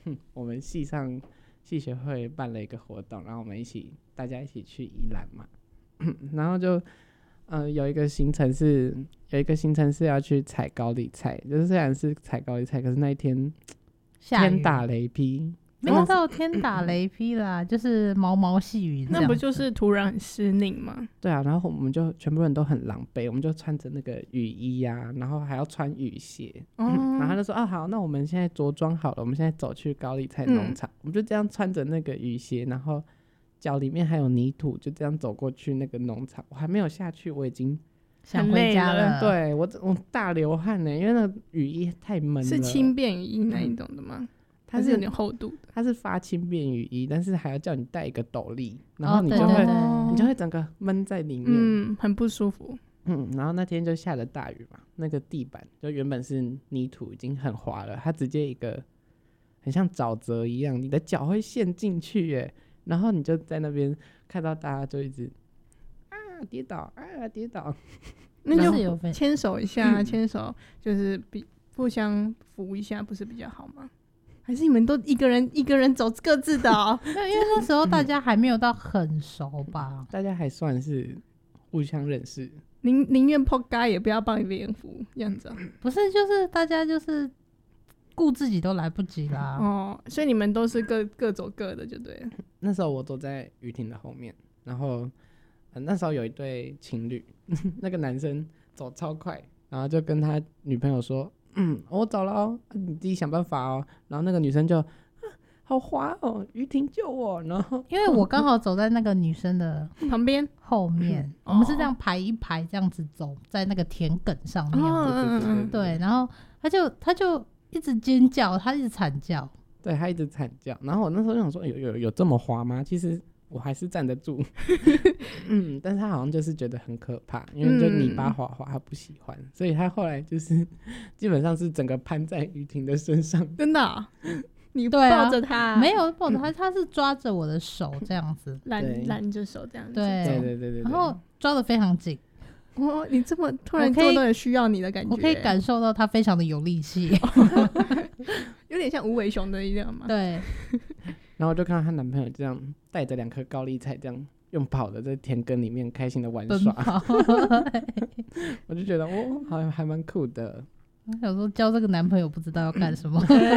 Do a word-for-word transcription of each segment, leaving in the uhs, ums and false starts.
我们系上系学会办了一个活动，然后我们一起大家一起去宜兰嘛，然后就呃有一个行程是有一个行程是要去采高丽菜，就是虽然是采高丽菜，可是那一天天打雷劈。 没有到天打雷劈啦，就是毛毛细雨这样。 那不就是土壤很湿泞吗？ 对啊，然后我们就全部人都很狼狈，我们就穿着那个雨衣啊，然后还要穿雨鞋，哦嗯、然后他就说啊好，那我们现在着装好了，我们现在走去高丽菜农场，嗯、我们就这样穿着那个雨鞋，然后脚里面还有泥土，就这样走过去那个农场。我还没有下去，我已经想回家了。 对我我大流汗呢，因为那个雨衣太闷了。 是轻便雨衣那一种的吗？嗯它是有点厚度的， 它是发轻便雨衣，但是还要叫你带一个斗笠，然后你就会、哦、对对对你就会整个闷在里面， 嗯，很不舒服。 嗯，然后那天就下了大雨嘛，那个地板就原本是泥土，已经很滑了，它直接一个很像沼泽一样，你的脚会陷进去耶，然后你就在那边看到大家就一直啊跌倒啊跌倒， 那就牵手一下，牵、嗯、手就是比互相扶一下，不是比较好吗？还是你们都一个人一个人走各自的、哦？ 因为那时候大家还没有到很熟吧， 大家还算是互相认识， 宁宁愿扑街也不要帮别人扶，这样子、啊。 不是，就是大家就是顾自己都来不及啦。 哦，所以你们都是各各走各的，就对了。 那时候我走在雨婷的后面，然后、呃、那时候有一对情侣，那个男生走超快，然后就跟他女朋友说。嗯，我走了哦，你自己想办法哦。然后那个女生就，啊、好滑哦，雨婷救我。然后因为我刚好走在那个女生的旁边后面，我们是这样排一排这样子走在那个田埂上面。 哦、对, 对，然后他就他就一直尖叫，他一直惨叫， 对他一直惨叫。然后我那时候就想说，有有有这么滑吗？其实。我还是站得住，嗯，但是他好像就是觉得很可怕，因为就泥巴滑滑，他不喜欢，嗯、所以他后来就是基本上是整个攀在雨婷的身上， 真的、哦，你抱着他、 啊？没有抱着他，他是抓着我的手这样子， 揽揽着手这样子， 对对对对对， 然后抓得非常紧。 哦，你这么突然做到有需要你的感觉， 我可以感受到他非常的有力气， 有点像无尾熊的一样嘛。 对。 然后我就看到她男朋友这样带着两颗高丽菜，这样用跑的在田埂里面开心的玩耍，我就觉得哦，好像还蛮酷的。 我想说交这个男朋友不知道要干什么。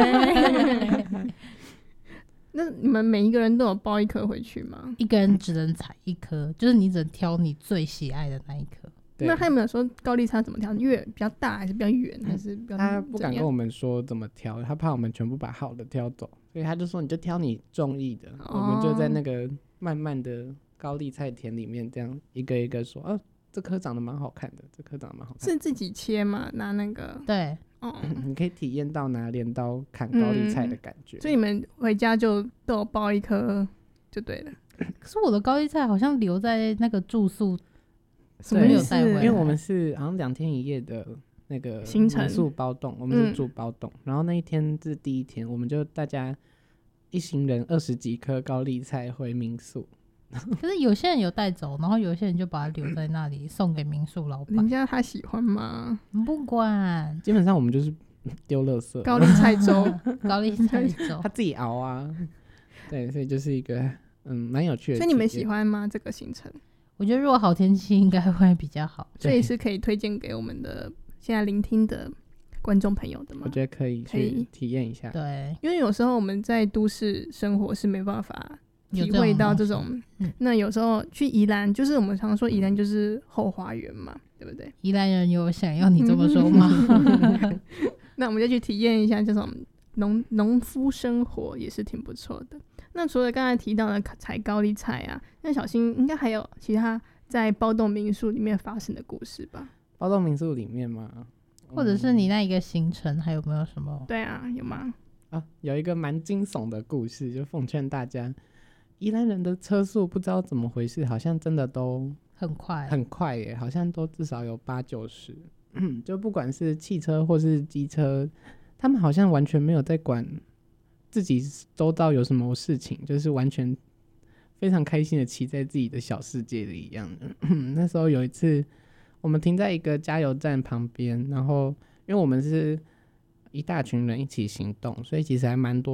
那你们每一个人都有包一颗回去吗？ 一个人只能采一颗，就是你只能挑你最喜爱的那一颗。 那他有没有说高丽菜怎么挑？越比较大还是比较圆，还是比较？ 他不敢跟我们说怎么挑，他怕我们全部把好的挑走，所以他就说你就挑你中意的。哦、我们就在那个慢慢的高丽菜田里面这样一个一个说，哦，这颗长得蛮好看的，这颗长得蛮好看的。 是自己切吗？拿那个？ 对， 哦， 你可以体验到拿镰刀砍高丽菜的感觉、嗯。 所以你们回家就都有包一颗就对了。 可是我的高丽菜好像留在那个住宿。 什么意思？因为我们是好像两天一夜的那个民宿包栋，我们是住包栋、嗯，然后那一天是第一天，我们就大家一行人二十几颗高丽菜回民宿。 可是有些人有带走，然后有些人就把它留在那里送给民宿老板。 人家他喜欢吗？ 不管， 基本上我们就是丢垃圾。 高丽菜粥， 高丽菜粥， 他自己熬啊。对，所以就是一个嗯蛮有趣的。 所以你们喜欢吗？这个行程？ 我觉得如果好天气应该会比较好， 所以是可以推荐给我们的现在聆听的观众朋友的吗？ 我觉得可以去体验一下。 对， 因为有时候我们在都市生活是没办法体会到这种，嗯、那有时候去宜兰，就是我们常说宜兰就是后花园嘛，对不对？ 宜兰人有想要你这么说吗？ 那我们就去体验一下这种农农夫生活，也是挺不错的。那除了刚才提到的采高丽菜啊，那小新应该还有其他在包栋民宿里面发生的故事吧？ 包栋民宿里面吗？ 或者是你那一个行程还有没有什么？ 对啊，有吗？ 啊，有一个蛮惊悚的故事，就奉劝大家，宜兰人的车速不知道怎么回事，好像真的都很快， 很快耶，好像都至少有八九十，就不管是汽车或是机车，他们好像完全没有在管自己周遭有什么事情，就是完全非常开心的骑在自己的小世界里一样的。那时候有一次我们停在一个加油站旁边，然后因为我们是一大群人一起行动，所以其实还蛮多